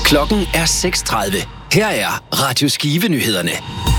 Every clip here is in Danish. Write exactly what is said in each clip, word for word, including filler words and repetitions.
Klokken er seks tredive. Her er Radio Skive-nyhederne.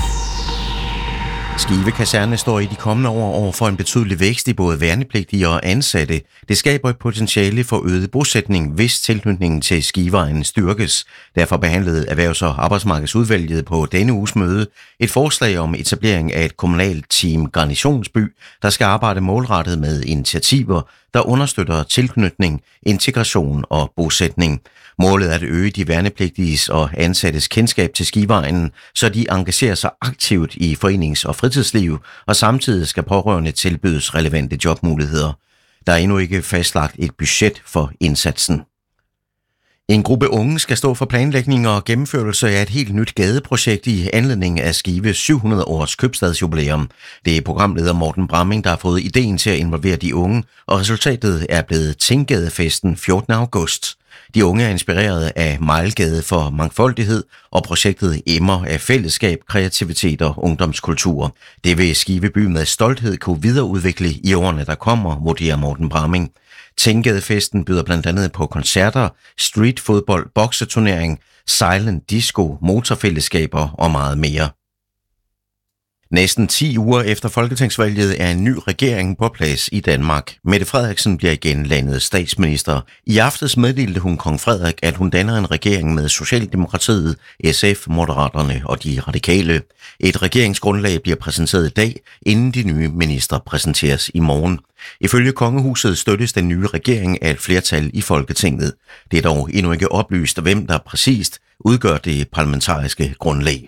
Skive Kaserne står i de kommende år over for en betydelig vækst i både værnepligtige og ansatte. Det skaber et potentiale for øget bosætning, hvis tilknytningen til Skiveegnen styrkes. Derfor behandlede Erhvervs- og Arbejdsmarkedsudvalget på denne uges møde et forslag om etablering af et kommunalt team Garnisonsby, der skal arbejde målrettet med initiativer, der understøtter tilknytning, integration og bosætning. Målet er at øge de værnepligtiges og ansattes kendskab til Skiveegnen, så de engagerer sig aktivt i forenings- og fritidsliv, og samtidig skal pårørende tilbydes relevante jobmuligheder. Der er endnu ikke fastlagt et budget for indsatsen. En gruppe unge skal stå for planlægning og gennemførelse af et helt nyt gadeprojekt i anledning af Skives syv hundrede års købstadsjubilæum. Det er programleder Morten Bramming, der har fået ideen til at involvere de unge, og resultatet er blevet Tinggadefesten fjortende august. De unge er inspireret af Mejlgade for mangfoldighed, og projektet emmer af fællesskab, kreativitet og ungdomskultur. Det vil Skive by med stolthed kunne videreudvikle i årene, der kommer, vurderer Morten Bramming. Tinggadefesten byder blandt andet på koncerter, streetfodbold, bokseturnering, silent disco, motorfællesskaber og meget mere. Næsten ti uger efter folketingsvalget er en ny regering på plads i Danmark. Mette Frederiksen bliver igen landets statsminister. I aftes meddelte hun kong Frederik, at hun danner en regering med Socialdemokratiet, S F, Moderaterne og de radikale. Et regeringsgrundlag bliver præsenteret i dag, inden de nye minister præsenteres i morgen. Ifølge kongehuset støttes den nye regering af et flertal i Folketinget. Det er dog endnu ikke oplyst, hvem der præcist udgør det parlamentariske grundlag.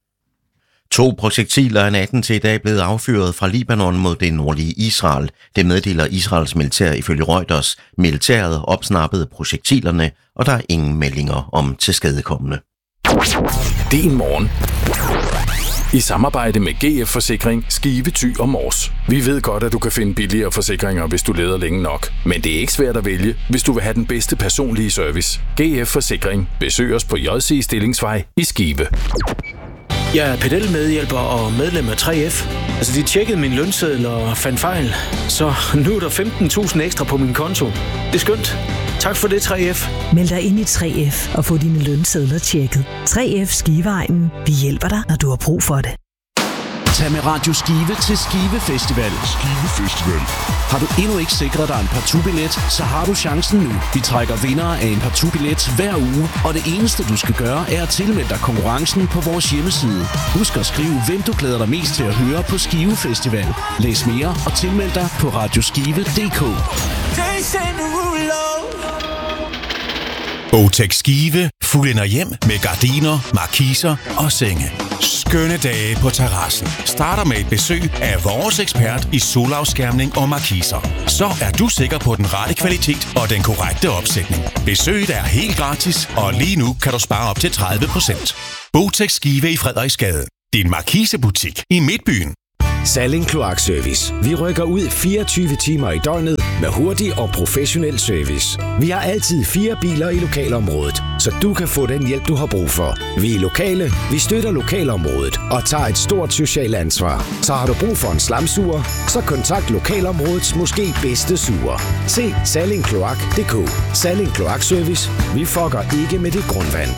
To projektiler er natten til i dag blevet affyret fra Libanon mod det nordlige Israel. Det meddeler Israels militær ifølge Reuters. Militæret opsnappede projektilerne, og der er ingen meldinger om tilskadekomne. Din morgen. I samarbejde med G F Forsikring, Skive, Thy og Mors. Vi ved godt, at du kan finde billigere forsikringer, hvis du leder længe nok. Men det er ikke svært at vælge, hvis du vil have den bedste personlige service. G F Forsikring. Besøg os på J C Stillingsvej i Skive. Jeg er pedelmedhjælper og medlem af tre F. Altså, de tjekkede min lønseddel og fandt fejl. Så nu er der femten tusind ekstra på min konto. Det er skønt. Tak for det, tre F. Meld dig ind i tre F og få dine lønsedler tjekket. tre F Skiveegnen. Vi hjælper dig, når du har brug for det. Tag med Radio Skive til Skive Festival. Skive Festival. Har du endnu ikke sikret dig en partout-billet, så har du chancen nu. Vi trækker vindere af en partout-billet hver uge, og det eneste du skal gøre er at tilmelde dig konkurrencen på vores hjemmeside. Husk at skrive, hvem du glæder dig mest til at høre på Skive Festival. Læs mere og tilmeld dig på radioskive punktum d k. Botex Skive fuldinder hjem med gardiner, markiser og senge. Skønne dage på terrassen. Starter med et besøg af vores ekspert i solafskærmning og markiser. Så er du sikker på den rette kvalitet og den korrekte opsætning. Besøget er helt gratis, og lige nu kan du spare op til tredive procent. Botex Skive i Frederiksgade. Din markisebutik i Midtbyen. Salling Kloakservice. Vi rykker ud fireogtyve timer i døgnet med hurtig og professionel service. Vi har altid fire biler i lokalområdet, så du kan få den hjælp, du har brug for. Vi er lokale, vi støtter lokalområdet og tager et stort socialt ansvar. Så har du brug for en slamsuger, så kontakt lokalområdets måske bedste suger. Se salling kloak punktum d k. Salling Kloakservice. Vi fucker ikke med dit grundvand.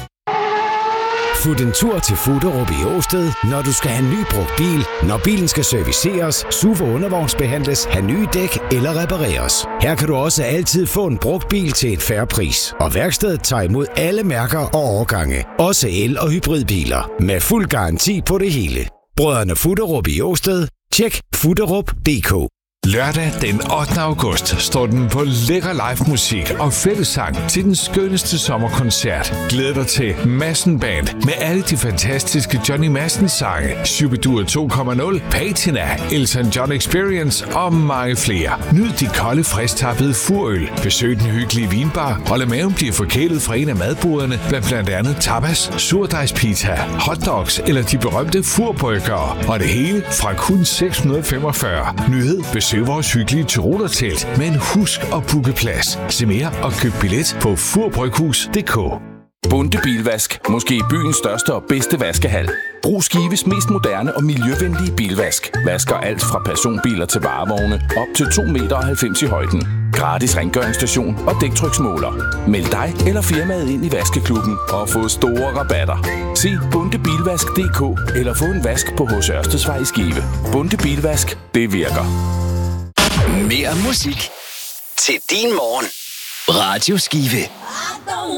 Fut en tur til Fuderup i Åsted, når du skal have en ny brugt bil, når bilen skal serviceres, S U V og undervognsbehandles, have nye dæk eller repareres. Her kan du også altid få en brugt bil til et fair pris. Og værkstedet tager imod alle mærker og årgange. Også el- og hybridbiler. Med fuld garanti på det hele. Brødrene Fuderup i Åsted. Tjek fuderup punktum d k. Lørdag den ottende august står den på lækker live musik og fællessang til den skønneste sommerkoncert. Glæd dig til Madsen Band med alle de fantastiske Johnny Madsen sange, Shubidua to punkt nul, Patina, Elton John Experience og mange flere. Nyd de kolde, frisktappede furøl. Besøg den hyggelige vinbar og lad maven blive forkælet fra en af madboderne med blandt andet tapas, surdejspizza, hotdogs eller de berømte furbrygere. Og det hele fra kun seks hundrede femogfyrre. Nyhed: besøg vores hyggelige Tyrolertelt, men husk at booke plads. Se mere og køb billet på furbryghus punktum d k. Bunde Bilvask. Måske byens største og bedste vaskehal. Brug Skives mest moderne og miljøvenlige bilvask. Vasker alt fra personbiler til varevogne op til to komma halvfems meter i højden. gratis rengøringsstation og dæktryksmåler. Meld dig eller firmaet ind i vaskeklubben og få store rabatter. Se bundebilvask punktum d k eller få en vask på H C Ørstedsvej i Skive. Bunde Bilvask, det virker. Mere musik til din morgen. Radio Skive.